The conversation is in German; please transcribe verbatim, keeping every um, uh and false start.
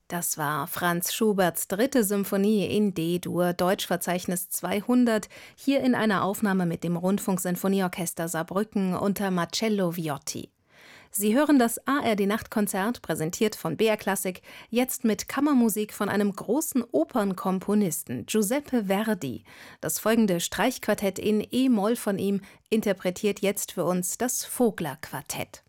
Das war Franz Schuberts dritte Symphonie in D-Dur, Deutschverzeichnis zweihundert, hier in einer Aufnahme mit dem Rundfunksinfonieorchester Saarbrücken unter Marcello Viotti. Sie hören das A R D-Nachtkonzert, präsentiert von B R Klassik, jetzt mit Kammermusik von einem großen Opernkomponisten, Giuseppe Verdi. Das folgende Streichquartett in E-Moll von ihm interpretiert jetzt für uns das Vogler-Quartett.